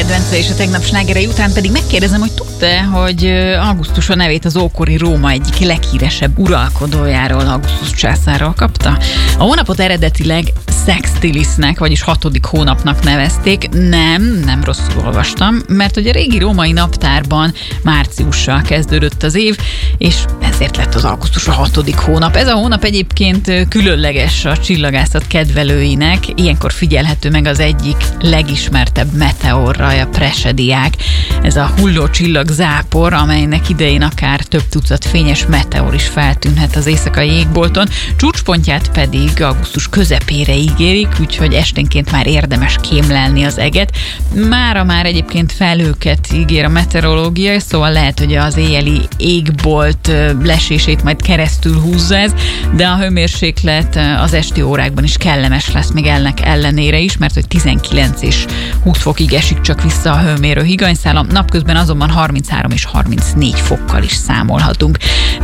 kedvence és a tegnap slágerei után pedig megkérdezem, hogy tudta, hogy Augustus a nevét az ókori Róma egyik leghíresebb uralkodójáról, Augustus császárról kapta. A hónapot eredetileg Sextilisnek, vagyis 6. hónapnak nevezték. Nem rosszul olvastam, mert hogy a régi római naptárban márciussal kezdődött az év, és ezért lett az augusztus a 6. hónap. Ez a hónap egyébként különleges a csillagászat kedvelőinek. Ilyenkor figyelhető meg az egyik legismertebb meteorraj, a Presediák. Ez a hulló csillag zápor, amelynek idején akár több tucat fényes meteor is feltűnhet az éjszakai égbolton. Csúcspontját pedig augusztus közepére ígérik, úgyhogy esténként már érdemes kémlelni az eget. Mára már egyébként felhőket ígér a meteorológia, szóval lehet, hogy az éjjeli égbolt lesését majd keresztül húzza ez, de a hőmérséklet az esti órákban is kellemes lesz még ennek ellenére is, mert hogy 19 és 20 fokig esik csak vissza a hőmérő higanyszálam, napközben azonban 33 és 34 fokkal is számolhatunk.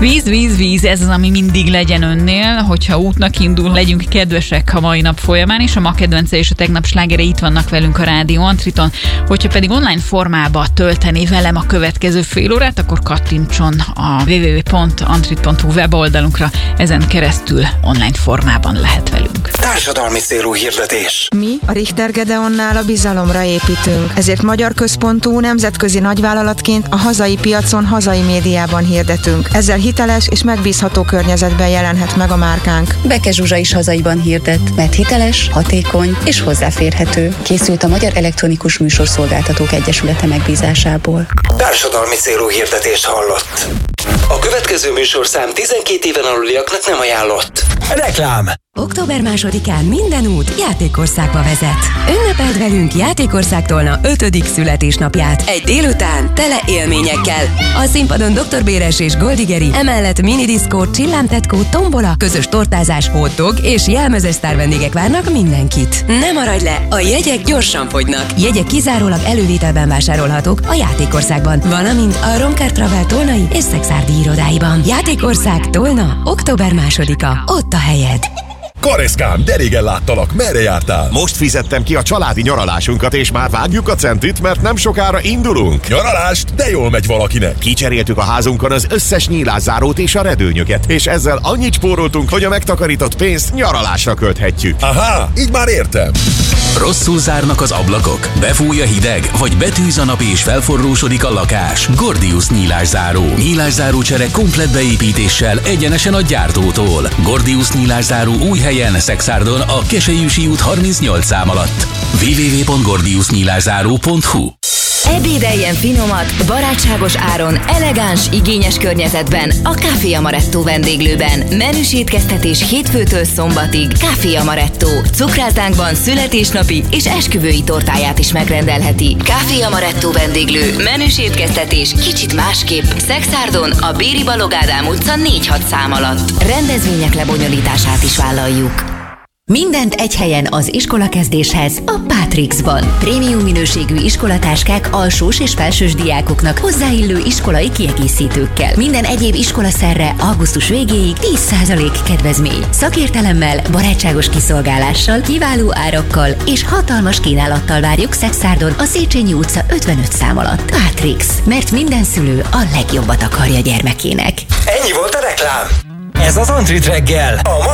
Víz, ez az, ami mindig legyen önnél, hogyha útnak indul, legyünk kedvesek a mai nap folyamán, és a ma kedvence és a tegnap slágerei itt vannak velünk a Rádió Antriton. Hogyha pedig online formába tölteni velem a következő fél órát, akkor kattintson a www.antrit.hu weboldalunkra, ezen keresztül online formában lehet velünk. Társadalmi célú hirdetés. Mi a Richter Gedeonnál a bizalomra építünk, ezért magyar központú nemzetközi nagyvállalatként a hazai piacon, hazai médiában hirdetünk. Ezzel hiteles és megbízható környezetben jelenhet meg a márkánk. Beke Zsuzsa is hazaiban hirdet, mert hiteles, hatékony és hozzáférhető. Készült a Magyar Elektronikus Műsorszolgáltatók Egyesülete megbízásából. Társadalmi célú hirdetést hallott. A következő műsorszám 12 éven aluliaknak nem ajánlott. Reklám! Október 2-án minden út Játékországba vezet. Ünnepeld velünk Játékország Tolna 5. születésnapját. Egy délután tele élményekkel. A színpadon Dr. Béres és Goldigeri, emellett minidiszkó, csillámtetkó, tombola, közös tortázás, hotdog és jelmezes sztárvendégek várnak mindenkit. Ne maradj le, a jegyek gyorsan fogynak. Jegyek kizárólag elővételben vásárolhatók a Játékországban, valamint a Romkár Travel tolnai és szexárdi irodáiban. Játékország Tolna, október 2-a. Ott a helyed. Kareszkám, de régen láttalak, merre jártál? Most fizettem ki a családi nyaralásunkat, és már vágjuk a centit, mert nem sokára indulunk. Nyaralást? De jól megy valakinek. Kicseréltük a házunkon az összes nyílászárót és a redőnyöket, és ezzel annyit spóroltunk, hogy a megtakarított pénzt nyaralásra költhetjük. Aha, így már értem. Rosszul zárnak az ablakok? Befúj a hideg? Vagy betűz a nap és felforrósodik a lakás? Gordius nyílászáró. Nyílászáró csere komplett beépítéssel egyenesen a gyártótól. Gordius nyílászáró új helyen, Szexárdon, a Keselyűsi út 38 szám alatt. www.gordiusnyílászáró.hu. Ebédeljen finomat, barátságos áron, elegáns, igényes környezetben a Café Amaretto vendéglőben. Menüs étkeztetés hétfőtől szombatig. Café Amaretto. Cukrászdánkban születésnapi és esküvői tortáját is megrendelheti. Café Amaretto vendéglő. Menüs étkeztetés kicsit másképp. Szexárdon, a Béri Balogh Ádám utca 4-6 szám alatt. Rendezvények lebonyolítását is vállaljuk. Mindent egy helyen az iskolakezdéshez a Pátrixban. Prémium minőségű iskolatáskák alsós és felsős diákoknak hozzáillő iskolai kiegészítőkkel. Minden egyéb iskolaszerre augusztus végéig 10% kedvezmény. Szakértelemmel, barátságos kiszolgálással, kiváló árakkal és hatalmas kínálattal várjuk Szexárdon a Széchenyi utca 55 szám alatt. Pátrix, mert minden szülő a legjobbat akarja gyermekének. Ennyi volt a reklám. Ez az Antrit reggel.